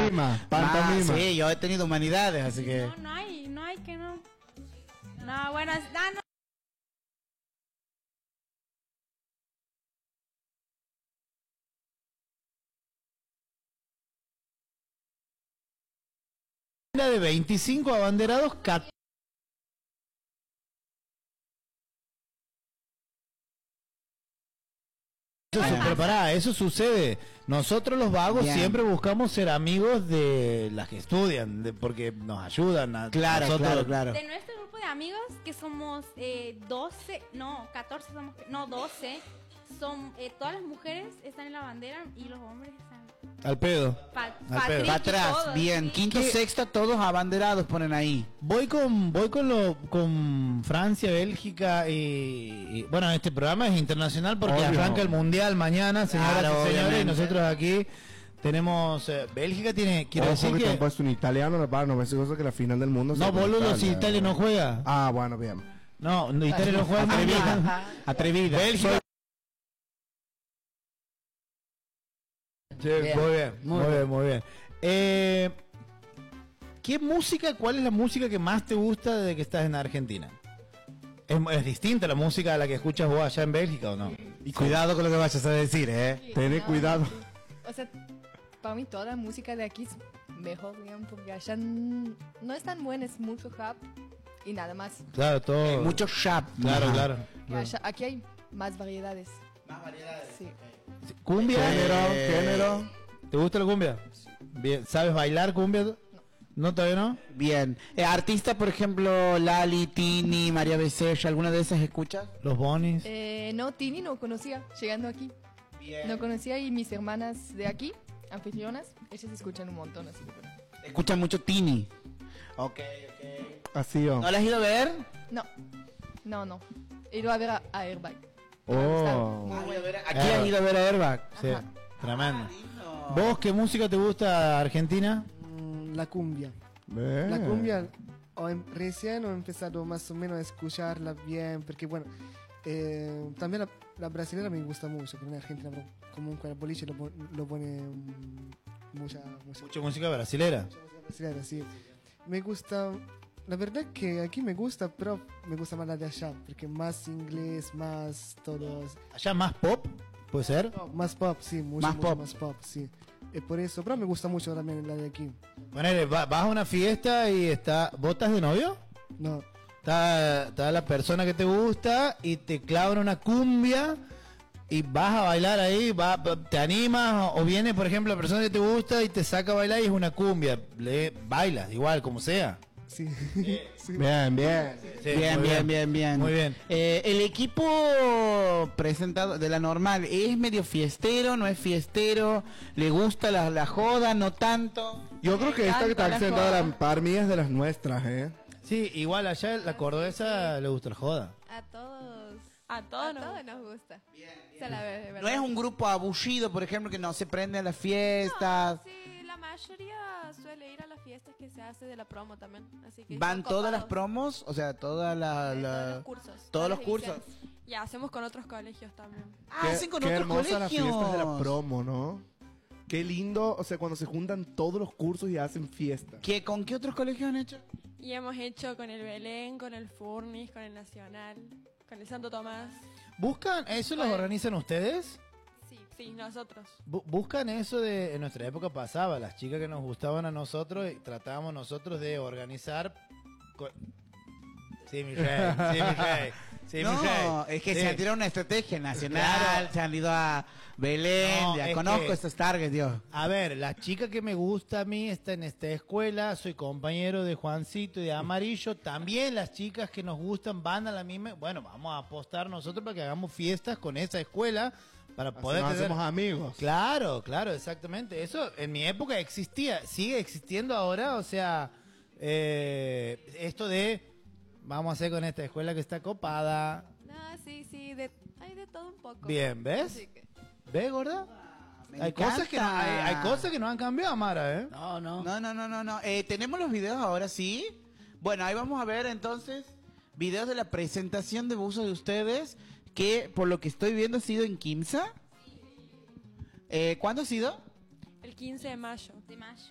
Pantomima. Sí, yo he tenido humanidades, así que... No hay que no. No, bueno, no. De 25 abanderados, 14. Pero pará, eso sucede. Nosotros los vagos Bien. siempre buscamos ser amigos de las que estudian, porque nos ayudan a Claro, nosotros. claro. De nuestro grupo de amigos, que somos 12, no, 14 somos, no, 12, son, todas las mujeres están en la bandera y los hombres están... Al pedo. Pa- Al Patrick pedo. y Para atrás, todos, bien. sí. Quinto, ¿Qué? sexta, todos abanderados ponen ahí. Voy con Francia, Bélgica y bueno, este programa es internacional porque Obvio. arranca el mundial mañana, señoras Claro, y señores, y obviamente. nosotros aquí tenemos Bélgica tiene, quiero Ojo decir que te han que puesto un italiano, no me cosa que la final del mundo no, sea con boludo, si Italia no juega. Ah, bueno, bien. No, Italia no juega. Atrevida. Bélgica. Sí, Bien. muy bien. ¿Qué música, cuál es la música que más te gusta desde que estás en Argentina? ¿Es distinta la música a la que escuchas vos allá en Bélgica o no? Y cuidado con lo que vayas a decir, Ten cuidado. O sea, para mí toda la música de aquí es mejor, digamos, porque allá no es tan buena, es mucho rap y nada más. Claro, todo. Mucho shap. Claro, Ajá. claro. Y aquí hay más variedades. Más variedades. Sí. ¿Cumbia? Género. ¿Te gusta la cumbia? Bien. ¿Sabes bailar cumbia? ¿No, todavía no? Bien. Artistas, por ejemplo, Lali, Tini, María Becerra, ¿alguna de esas escuchas? Los bonis. No, Tini no conocía, llegando aquí. Bien. No conocía y mis hermanas de aquí, anfitrionas, ellas escuchan un montón, así que bueno. Escuchan mucho Tini. Ok. Así yo. ¿No la has ido a ver? No. He ido a ver a Airbag. Oh. Aquí has ido a ver a Airbag. Sí, Ajá. tremendo. ¿Vos qué música te gusta Argentina? La cumbia. Bien. La cumbia recién he empezado más o menos a escucharla bien, porque bueno, también la brasileña me gusta mucho, pero en Argentina como el boliche lo pone mucha Mucha música brasilera. música brasileña, sí. Me gusta, la verdad que aquí me gusta, pero me gusta más la de allá, porque más inglés, más todos, ¿Allá más pop? ¿Puede ser? más pop, sí, mucho Más pop. más pop, sí. Por eso, pero me gusta mucho también la de aquí. Ponele, vas a una fiesta y está... ¿Vos estás de novio? No, Está la persona que te gusta y te clavan una cumbia y vas a bailar ahí, te animas o viene, por ejemplo, la persona que te gusta y te saca a bailar y es una cumbia. Bailas, igual, como sea. sí. Sí. Bien, bien. Sí, Bien, muy bien. Muy bien. El equipo presentado de la normal, ¿es medio fiestero, no es fiestero? ¿Le gusta la joda, no tanto? Yo creo que esta que está encanta la sentada joda. para mí es de las nuestras, Sí, igual allá la cordobesa le gusta la joda. A todos. A todos nos todos nos gusta. Esa es la verdad. ¿No es un grupo abullido, por ejemplo, que no se prende a las fiestas? Sí, la mayoría suele ir a las fiestas que se hace de la promo también. Así que ¿Van son todas las copados. promos? O sea, todas Todos las... los cursos. Todos los las cursos. ediciones. Y hacemos con otros colegios también. Ah, hacen con qué otros hermosa la colegios. fiesta de la promo, ¿no? Qué lindo, o sea, cuando se juntan todos los cursos y hacen fiesta. ¿Con qué otros colegios han hecho? Y hemos hecho con el Belén, con el Furnis, con el Nacional, con el Santo Tomás. ¿Buscan eso los organizan ustedes? Sí, nosotros. Buscan eso de en nuestra época pasaba, las chicas que nos gustaban a nosotros y tratábamos nosotros de organizar Sí, mi rey, sí, mi rey. Sí, mi No, rey. es que Sí. se han tirado una estrategia nacional, Claro. se han ido a Belén, No, ya es conozco que- estos targets, Dios. A ver, la chica que me gusta a mí está en esta escuela, soy compañero de Juancito y de Amarillo, también las chicas que nos gustan van a la misma, bueno, vamos a apostar nosotros para que hagamos fiestas con esa escuela para Así poder nos tener... hacemos amigos. Claro, claro, exactamente. Eso en mi época existía, sigue existiendo ahora, o sea, esto de vamos a hacer con esta escuela que está copada. No, sí, hay de todo un poco. Bien, ¿ves? Así que- ¿Ves, gorda? Me Hay cosas, que no, encanta. hay cosas que no han cambiado, Mara, ¿eh? No. Tenemos los videos ahora, sí. Bueno, ahí vamos a ver entonces videos de la presentación de buzos de ustedes, que por lo que estoy viendo ha sido en Quimsa. ¿Cuándo ha sido? El 15 de mayo.